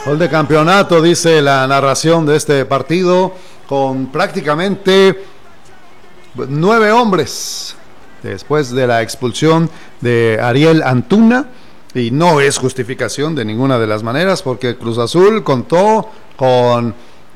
Gol de campeonato, dice la narración de este partido, con prácticamente 9 hombres después de la expulsión de Ariel Antuna, y no es justificación de ninguna de las maneras, porque Cruz Azul contó con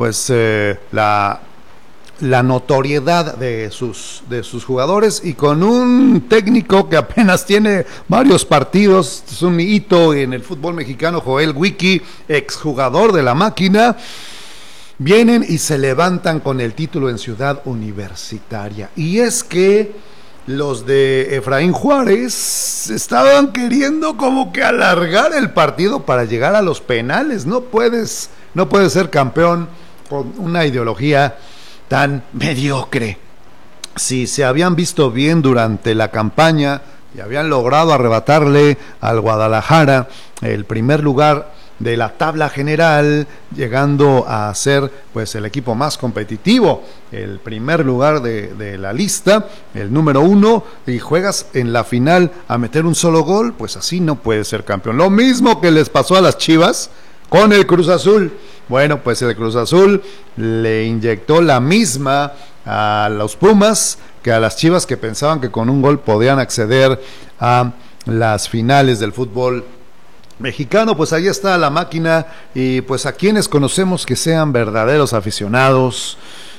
la notoriedad de sus jugadores y con un técnico que apenas tiene varios partidos. Es un hito en el fútbol mexicano, Joel Wiki, exjugador de la Máquina. Vienen y se levantan con el título en Ciudad Universitaria. Y es que los de Efraín Juárez estaban queriendo como que alargar el partido para llegar a los penales. No puedes ser campeón con una ideología tan mediocre. Si se habían visto bien durante la campaña y habían logrado arrebatarle al Guadalajara el primer lugar de la tabla general, llegando a ser pues el equipo más competitivo, el primer lugar de la lista, el número 1, y juegas en la final a meter un solo gol, pues así no puedes ser campeón. Lo mismo que les pasó a las Chivas con el Cruz Azul. Bueno, pues el Cruz Azul le inyectó la misma a los Pumas que a las Chivas, que pensaban que con un gol podían acceder a las finales del fútbol mexicano. Pues ahí está la Máquina, y pues a quienes conocemos que sean verdaderos aficionados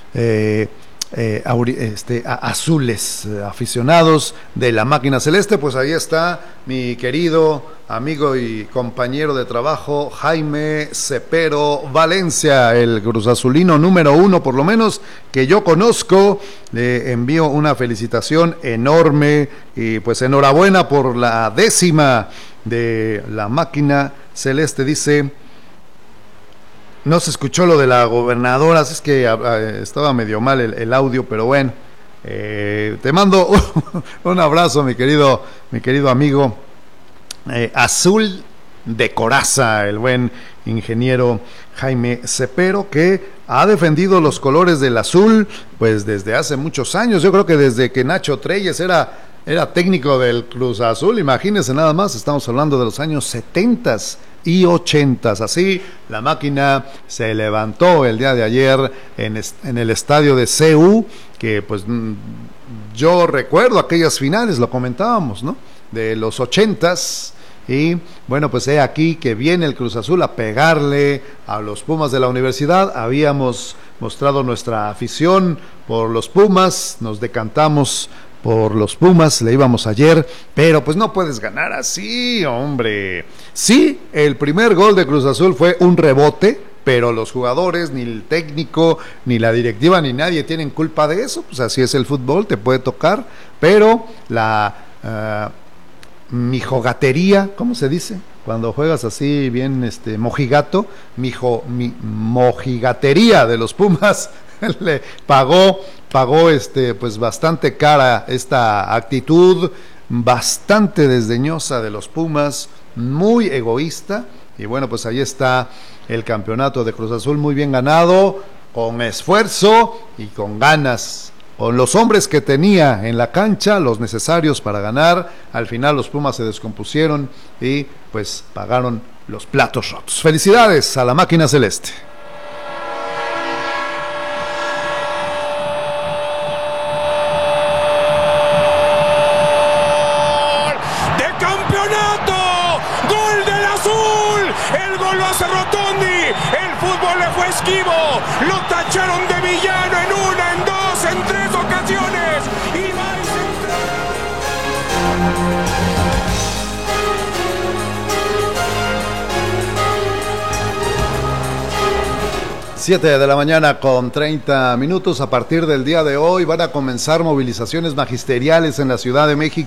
azules, aficionados de la Máquina Celeste, pues ahí está mi querido amigo y compañero de trabajo Jaime Cepero Valencia, el cruzazulino número 1, por lo menos que yo conozco. Le envío una felicitación enorme y pues enhorabuena por la 10ª de la Máquina Celeste. Dice: no se escuchó lo de la gobernadora, así es que estaba medio mal el audio, pero bueno, te mando un abrazo, mi querido amigo azul de coraza, el buen ingeniero Jaime Cepero, que ha defendido los colores del azul pues desde hace muchos años. Yo creo que desde que Nacho Treyes era técnico del Cruz Azul. Imagínense nada más, estamos hablando de los años 70 y 80. Así, la Máquina se levantó el día de ayer en el estadio de CU, que pues yo recuerdo aquellas finales, lo comentábamos, ¿no?, de los 80. Y bueno, pues he aquí que viene el Cruz Azul a pegarle a los Pumas de la Universidad. Habíamos mostrado nuestra afición por los Pumas, nos decantamos por los Pumas, le íbamos ayer, pero pues no puedes ganar así, hombre. Sí, el primer gol de Cruz Azul fue un rebote, pero los jugadores, ni el técnico, ni la directiva, ni nadie tienen culpa de eso. Pues así es el fútbol, te puede tocar, pero la mijogatería, ¿cómo se dice? Cuando juegas así bien mojigato, mojigatería de los Pumas le pagó pues bastante cara esta actitud bastante desdeñosa de los Pumas, muy egoísta. Y bueno, pues ahí está el campeonato de Cruz Azul, muy bien ganado, con esfuerzo y con ganas, con los hombres que tenía en la cancha, los necesarios para ganar. Al final los Pumas se descompusieron y pues pagaron los platos rotos. Felicidades a la Máquina Celeste. Esquivo, lo tacharon de villano en una, en dos, en tres ocasiones, y va y se 7 de la mañana con 30 minutos. A partir del día de hoy van a comenzar movilizaciones magisteriales en la Ciudad de México.